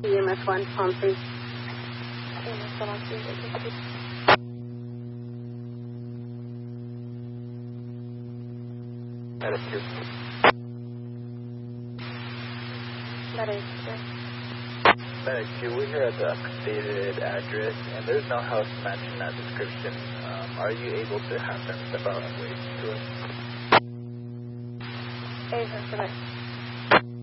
EMS 1, phone please. EMS 1 on 3. Medic 2. Medic 2. Medic 2, we're here at the stated address, and there's no house matching that description. Are you able to have them step out and wait to us? Agent,